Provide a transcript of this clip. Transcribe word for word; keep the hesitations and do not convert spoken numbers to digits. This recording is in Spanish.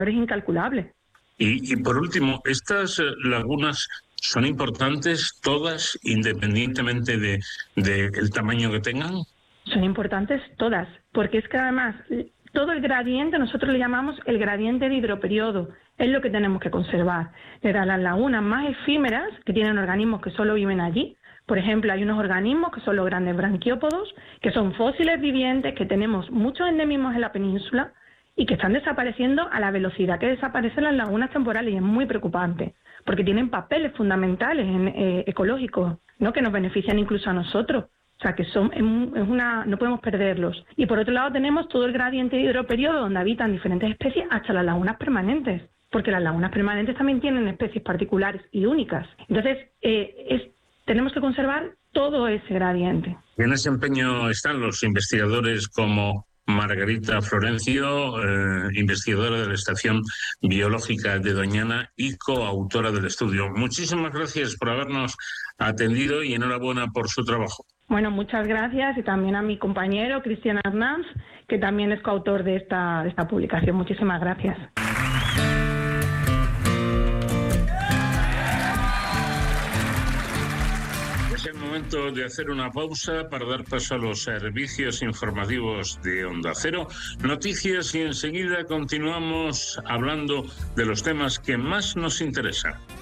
es incalculable. Y, y por último, ¿estas eh, lagunas son importantes todas, independientemente de, de el tamaño que tengan? Son importantes todas, porque es que además todo el gradiente, nosotros le llamamos el gradiente de hidroperiodo, es lo que tenemos que conservar. De las lagunas más efímeras, que tienen organismos que solo viven allí, por ejemplo, hay unos organismos que son los grandes branquiópodos, que son fósiles vivientes, que tenemos muchos endemismos en la península y que están desapareciendo a la velocidad que desaparecen las lagunas temporales, y es muy preocupante, porque tienen papeles fundamentales en, eh, ecológicos, ¿no?, que nos benefician incluso a nosotros. O sea, que son, es una, no podemos perderlos. Y por otro lado tenemos todo el gradiente de hidroperiodo, donde habitan diferentes especies, hasta las lagunas permanentes, porque las lagunas permanentes también tienen especies particulares y únicas. Entonces, eh, es, tenemos que conservar todo ese gradiente. Y en ese empeño están los investigadores como Margarita Florencio, eh, investigadora de la Estación Biológica de Doñana y coautora del estudio. Muchísimas gracias por habernos atendido y enhorabuena por su trabajo. Bueno, muchas gracias, y también a mi compañero Cristian Arnaz, que también es coautor de esta, de esta publicación. Muchísimas gracias. Es el momento de hacer una pausa para dar paso a los servicios informativos de Onda Cero, noticias, y enseguida continuamos hablando de los temas que más nos interesan.